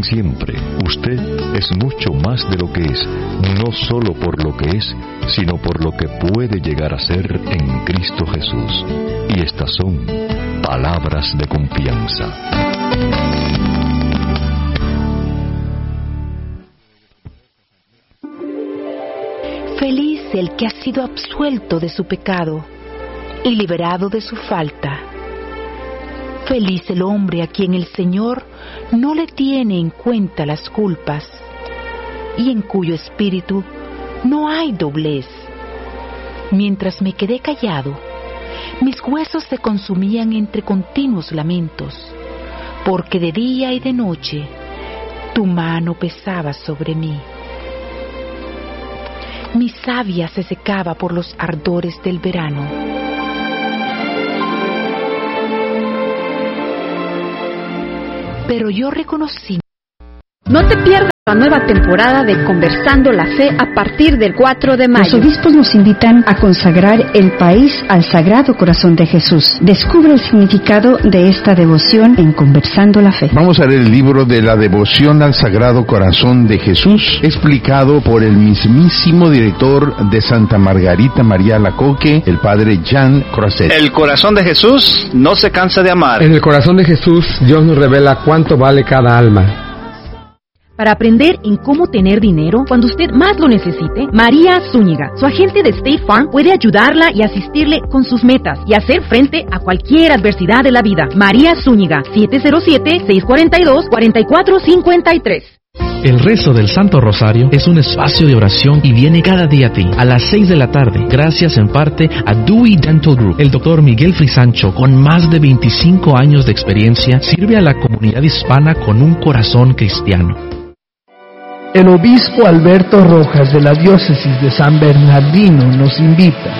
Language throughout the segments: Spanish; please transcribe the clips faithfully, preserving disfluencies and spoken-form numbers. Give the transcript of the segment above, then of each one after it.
recuerden siempre, usted es mucho más de lo que es, no solo por lo que es, sino por lo que puede llegar a ser en Cristo Jesús. Y estas son palabras de confianza. Feliz el que ha sido absuelto de su pecado y liberado de su falta. Feliz el hombre a quien el Señor no le tiene en cuenta las culpas y en cuyo espíritu no hay doblez. Mientras me quedé callado, mis huesos se consumían entre continuos lamentos, porque de día y de noche tu mano pesaba sobre mí. Mi savia se secaba por los ardores del verano. Pero yo reconocí. No te pierdas la nueva temporada de Conversando la Fe a partir del cuatro de mayo. Los obispos nos invitan a consagrar el país al Sagrado Corazón de Jesús. Descubre el significado de esta devoción en Conversando la Fe. Vamos a leer el libro de la devoción al Sagrado Corazón de Jesús, explicado por el mismísimo director de Santa Margarita María Alacoque, el padre Jean Croiset. El corazón de Jesús no se cansa de amar. En el corazón de Jesús, Dios nos revela cuánto vale cada alma. Para aprender en cómo tener dinero cuando usted más lo necesite, María Zúñiga, su agente de State Farm, puede ayudarla y asistirle con sus metas y hacer frente a cualquier adversidad de la vida. María Zúñiga, siete cero siete, seis cuatro dos, cuatro cuatro cinco tres. El rezo del Santo Rosario es un espacio de oración y viene cada día a ti, a las seis de la tarde, gracias en parte a Dewey Dental Group. El doctor Miguel Frisancho, con más de veinticinco años de experiencia, sirve a la comunidad hispana con un corazón cristiano. El obispo Alberto Rojas de la diócesis de San Bernardino nos invita.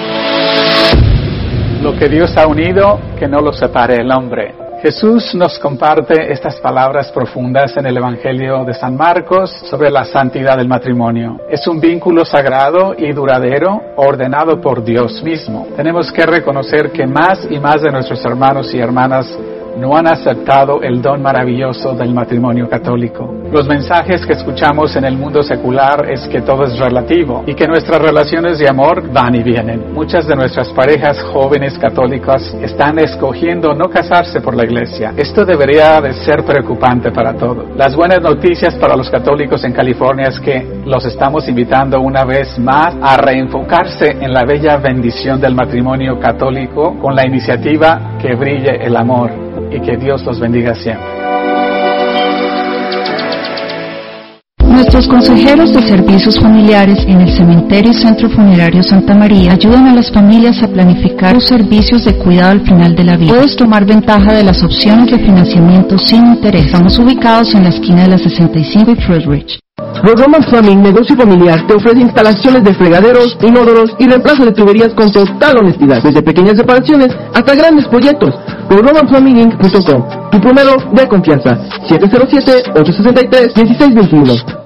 Lo que Dios ha unido, que no lo separe el hombre. Jesús nos comparte estas palabras profundas en el Evangelio de San Marcos sobre la santidad del matrimonio. Es un vínculo sagrado y duradero ordenado por Dios mismo. Tenemos que reconocer que más y más de nuestros hermanos y hermanas no han aceptado el don maravilloso del matrimonio católico. Los mensajes que escuchamos en el mundo secular es que todo es relativo y que nuestras relaciones de amor van y vienen. Muchas de nuestras parejas jóvenes católicas están escogiendo no casarse por la iglesia. Esto debería de ser preocupante para todos. Las buenas noticias para los católicos en California es que los estamos invitando una vez más a reenfocarse en la bella bendición del matrimonio católico con la iniciativa Que Brille el Amor. Y que Dios los bendiga siempre. Nuestros consejeros de servicios familiares en el Cementerio y Centro Funerario Santa María ayudan a las familias a planificar los servicios de cuidado al final de la vida. Puedes tomar ventaja de las opciones de financiamiento sin interés. Estamos ubicados en la esquina de la sesenta y cinco y Fruitridge. Los Roman Plumbing, negocio familiar, te ofrece instalaciones de fregaderos, inodoros y reemplazo de tuberías con total honestidad, desde pequeñas reparaciones hasta grandes proyectos. Los Roman Plumbing Inc punto com, tu plomero de confianza, siete cero siete, ocho seis tres, uno seis dos uno.